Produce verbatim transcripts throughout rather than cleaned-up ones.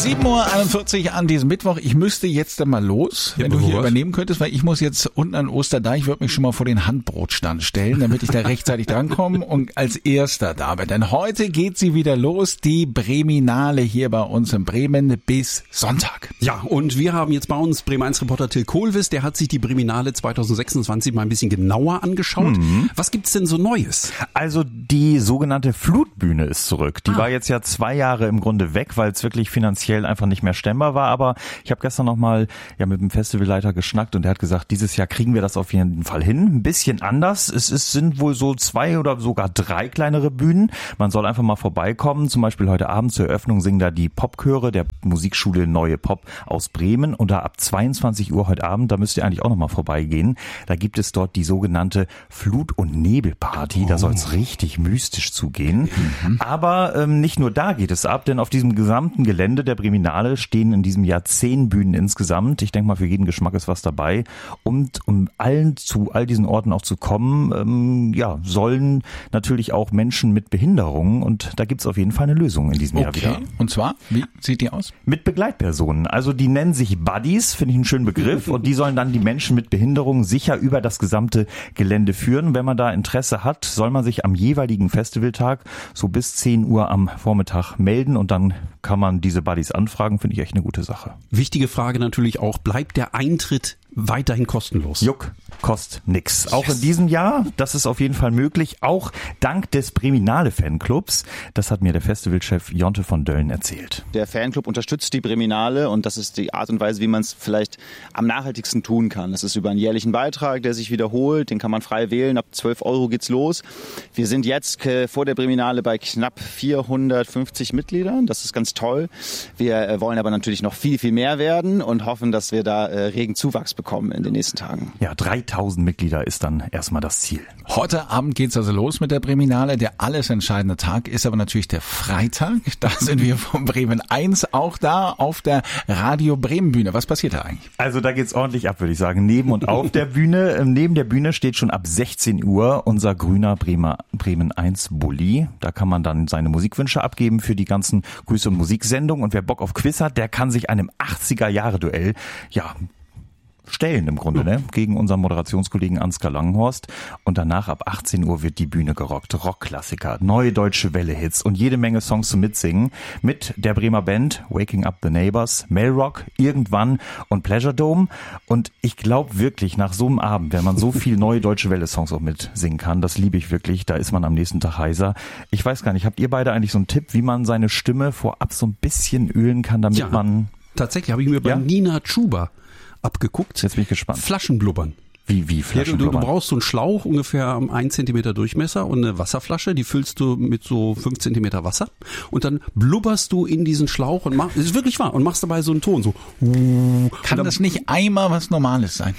sieben Uhr einundvierzig an diesem Mittwoch. Ich müsste jetzt dann mal los, wenn ja, du hier was? übernehmen könntest, weil ich muss jetzt unten an Osterdeich, würde mich schon mal vor den Handbrotstand stellen, damit ich da rechtzeitig drankomme und als Erster da bin. Denn heute geht sie wieder los, die Breminale hier bei uns in Bremen bis Sonntag. Ja, und wir haben jetzt bei uns Bremen eins Reporter Till Kohlwiss, der hat sich die Breminale zweitausendsechsundzwanzig mal ein bisschen genauer angeschaut. Mhm. Was gibt's denn so Neues? Also die sogenannte Flutbühne ist zurück. Die ah. war jetzt ja zwei Jahre im Grunde weg, weil es wirklich finanziell einfach nicht mehr stemmbar war. Aber ich habe gestern noch mal ja mit dem Festivalleiter geschnackt und der hat gesagt, dieses Jahr kriegen wir das auf jeden Fall hin. Ein bisschen anders. Es ist, sind wohl so zwei oder sogar drei kleinere Bühnen. Man soll einfach mal vorbeikommen. Zum Beispiel heute Abend zur Eröffnung singen da die Popchöre der Musikschule Neue Pop aus Bremen. Und da ab zweiundzwanzig Uhr heute Abend, da müsst ihr eigentlich auch noch mal vorbeigehen. Da gibt es dort die sogenannte Flut- und Nebelparty. Oh. Da soll es richtig mystisch zugehen. Mhm. Aber ähm, nicht nur da geht es ab, denn auf diesem gesamten Gelände der Breminale stehen in diesem Jahr zehn Bühnen insgesamt. Ich denke mal, für jeden Geschmack ist was dabei. Und um allen zu all diesen Orten auch zu kommen, ähm, ja, sollen natürlich auch Menschen mit Behinderungen. Und da gibt's auf jeden Fall eine Lösung in diesem okay. Jahr wieder. Und zwar, wie sieht die aus? Mit Begleitpersonen. Also die nennen sich Buddies, finde ich einen schönen Begriff. Und die sollen dann die Menschen mit Behinderungen sicher über das gesamte Gelände führen. Wenn man da Interesse hat, soll man sich am jeweiligen Festivaltag so bis zehn Uhr am Vormittag melden und dann kann man diese Buddies anfragen, finde ich echt eine gute Sache. Wichtige Frage natürlich auch, bleibt der Eintritt weiterhin kostenlos? Juck, kostet nix. Yes. Auch in diesem Jahr, das ist auf jeden Fall möglich, auch dank des Breminale Fanclubs. Das hat mir der Festivalchef Jonte von Dölln erzählt. Der Fanclub unterstützt die Breminale und das ist die Art und Weise, wie man es vielleicht am nachhaltigsten tun kann. Das ist über einen jährlichen Beitrag, der sich wiederholt, den kann man frei wählen, ab zwölf Euro geht's los. Wir sind jetzt äh, vor der Breminale bei knapp vierhundertfünfzig Mitgliedern, das ist ganz toll. Wir äh, wollen aber natürlich noch viel, viel mehr werden und hoffen, dass wir da äh, regen Zuwachs bekommen in den nächsten Tagen. Ja, dreitausend Mitglieder ist dann erstmal das Ziel. Heute Abend geht's also los mit der Breminale. Der alles entscheidende Tag ist aber natürlich der Freitag. Da sind wir von Bremen eins auch da auf der Radio Bremen Bühne. Was passiert da eigentlich? Also da geht's ordentlich ab, würde ich sagen. Neben und auf der Bühne. Neben der Bühne steht schon ab sechzehn Uhr unser grüner Bremer, Bremen eins Bulli. Da kann man dann seine Musikwünsche abgeben für die ganzen Grüße- und Musiksendungen. Und wer Bock auf Quiz hat, der kann sich einem achtziger-Jahre-Duell, ja, stellen im Grunde, ne? Gegen unseren Moderationskollegen Ansgar Langenhorst. Und danach ab achtzehn Uhr wird die Bühne gerockt. Rockklassiker, neue deutsche Welle-Hits und jede Menge Songs zum Mitsingen. Mit der Bremer Band Waking Up the Neighbors, Melrock, Irgendwann und Pleasure Dome. Und ich glaube wirklich, nach so einem Abend, wenn man so viel neue deutsche Welle-Songs auch mitsingen kann, das liebe ich wirklich, da ist man am nächsten Tag heiser. Ich weiß gar nicht, habt ihr beide eigentlich so einen Tipp, wie man seine Stimme vorab so ein bisschen ölen kann, damit ja, man... Tatsächlich habe ich mir bei ja? Nina Chuba abgeguckt. Jetzt bin ich gespannt. Flaschenblubbern. Wie, wie Flaschenblubbern? Ja, du, du brauchst so einen Schlauch, ungefähr ein Zentimeter Durchmesser und eine Wasserflasche, die füllst du mit so fünf Zentimeter Wasser und dann blubberst du in diesen Schlauch und machst, das ist wirklich wahr, und machst dabei so einen Ton, so. Kann dann, das nicht einmal was Normales sein?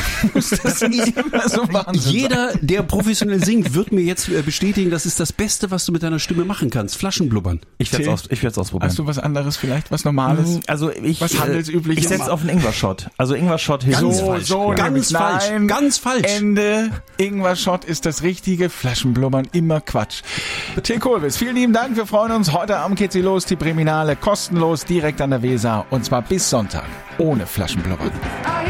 Das ist immer so Wahnsinn. Jeder, der professionell singt, wird mir jetzt bestätigen, das ist das Beste, was du mit deiner Stimme machen kannst. Flaschenblubbern. Ich werde es aus, ich werd's ausprobieren. Hast du was anderes vielleicht, was Normales? Also ich, was handelsübliches? Ich setze auf einen Ingwer-Shot. Also Ingwer-Shot hilft. Ganz falsch. So, ganz falsch. Nein, ganz falsch. Ende. Ingwer-Shot ist das Richtige. Flaschenblubbern, immer Quatsch. Till Kohlwiss, vielen lieben Dank. Wir freuen uns. Heute Abend geht sie los. Die Breminale kostenlos direkt an der Weser. Und zwar bis Sonntag. Ohne Flaschenblubbern.